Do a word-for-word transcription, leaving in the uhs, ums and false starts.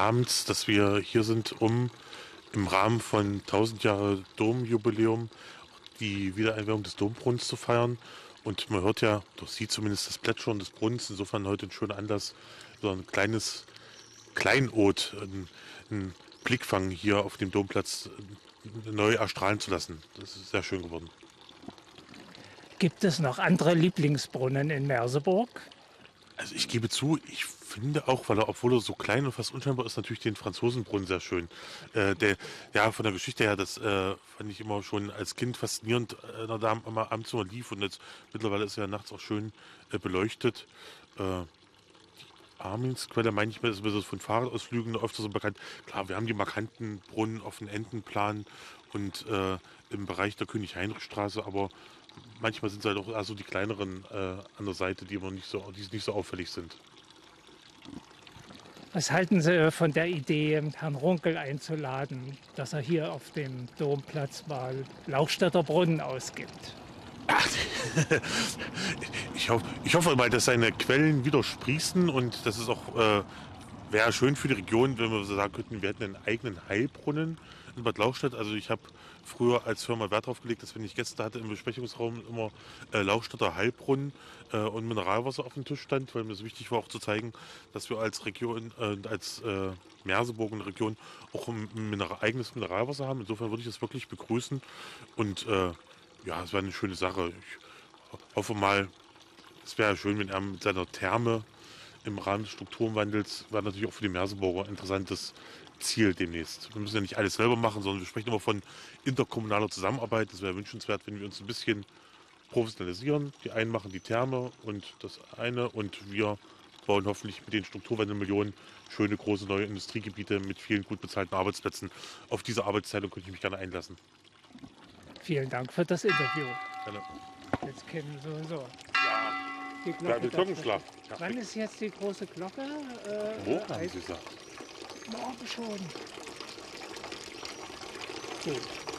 abends, dass wir hier sind, um im Rahmen von tausend Jahre Domjubiläum die Wiedereinweihung des Dombrunnens zu feiern. Und man hört ja, doch sieht zumindest das Plätschern des Brunnens. Insofern heute ein schöner Anlass, so ein kleines Kleinod, ein, ein Blickfang hier auf dem Domplatz äh, neu erstrahlen zu lassen. Das ist sehr schön geworden. Gibt es noch andere Lieblingsbrunnen in Merseburg? Also ich gebe zu, ich finde auch, weil er, obwohl er so klein und fast unscheinbar ist, natürlich den Franzosenbrunnen sehr schön. Äh, der, ja, von der Geschichte her, das äh, fand ich immer schon als Kind faszinierend, äh, da immer abends immer lief und jetzt mittlerweile ist er ja nachts auch schön äh, beleuchtet. Äh, Arminsquelle, meine ich mir, ist ein bisschen von Fahrradausflügen öfter so bekannt. Klar, wir haben die markanten Brunnen auf dem Entenplan und äh, im Bereich der König-Heinrich-Straße, aber manchmal sind es halt auch also die kleineren äh, an der Seite, die immer nicht so, die nicht so auffällig sind. Was halten Sie von der Idee, Herrn Runkel einzuladen, dass er hier auf dem Domplatz mal Lauchstädter Brunnen ausgibt? Ach, ich, hoff, ich hoffe mal, dass seine Quellen wieder sprießen und das ist auch äh, wäre schön für die Region, wenn wir so sagen könnten, wir hätten einen eigenen Heilbrunnen in Bad Lauchstädt. Also ich habe früher als Firma Wert darauf gelegt, dass wenn ich Gäste hatte im Besprechungsraum immer äh, Lauchstädter Heilbrunnen äh, und Mineralwasser auf dem Tisch stand, weil mir es wichtig war auch zu zeigen, dass wir als Region, äh, als äh, Merseburg und Region auch ein Mineral, eigenes Mineralwasser haben. Insofern würde ich das wirklich begrüßen und äh, ja, es wäre eine schöne Sache. Ich hoffe mal, es wäre schön, wenn er mit seiner Therme im Rahmen des Strukturwandels war natürlich auch für die Merseburger ein interessantes Ziel demnächst. Wir müssen ja nicht alles selber machen, sondern wir sprechen immer von interkommunaler Zusammenarbeit. Das wäre wünschenswert, wenn wir uns ein bisschen professionalisieren. Die einen machen die Therme und das eine und wir bauen hoffentlich mit den Strukturwandelmillionen schöne große neue Industriegebiete mit vielen gut bezahlten Arbeitsplätzen. Auf diese Arbeitsteilung könnte ich mich gerne einlassen. Vielen Dank für das Interview. Gerne. Jetzt kennen wir sowieso die Ja, Glocke. der Glockenschlag. Ja. Wann ist jetzt die große Glocke? Äh, Morgen, haben äh, Sie gesagt. Morgen schon. Gut.